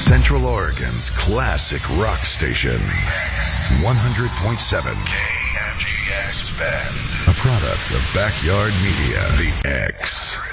Central Oregon's classic rock station. 100.7 KMGX Bend. A product of Backyard Media. The X.